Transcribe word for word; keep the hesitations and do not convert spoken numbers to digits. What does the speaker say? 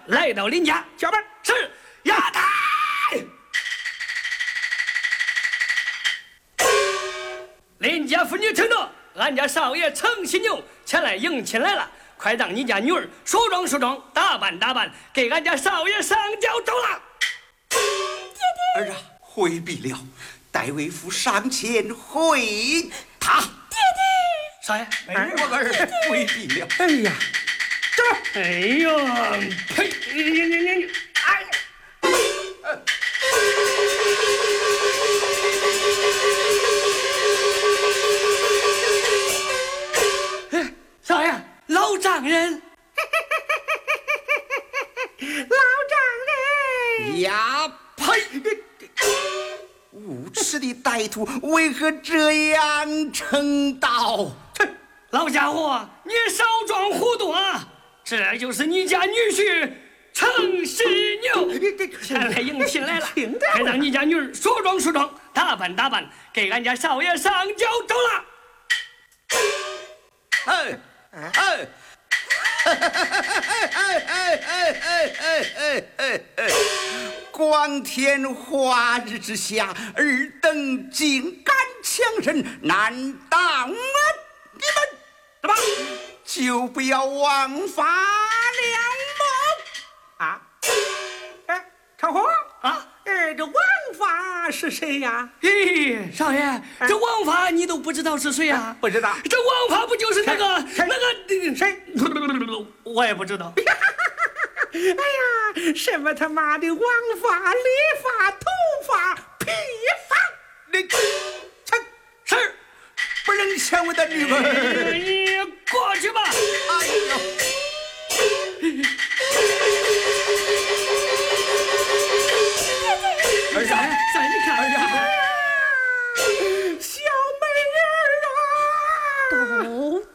来到林家。 小辈是亚太。林家妇女听着，俺家少爷程新牛前来迎亲来了，快让你家女儿梳妆梳妆，打扮打扮，给俺家少爷上轿走了。 爹爹，儿啊，回避了，待为父上前会他。 爹爹， 少爷， 哎，我儿回避了。 哎呀，这，哎呦，呸！你你你你你，哎！少爷，老丈人， 老丈人呀，呸！无耻的歹徒，为何这样称道？ 哼，老家伙，你少装糊涂啊！这就是你家女婿程世牛前来迎亲来了，还让你家女儿梳妆梳妆，打扮打扮，给俺家少爷上轿走了。 哎哎哎哎哎哎哎哎哎哎！光天化日之下，尔等竟敢强人，难当你们怎么就不要枉法了吗？ 啊！哎，长虹啊？ 哎，这王法是谁呀？ 咦，少爷，这王法你都不知道是谁呀？ 不知道。 这王法不就是那个那个谁？ 我也不知道。 哎呀，什么他妈的王法、理发、头发、披发！ 你这是不能抢我的女儿！ 你过去吧。 哎呦！ 儿子，在你看，儿子， 小美人啊！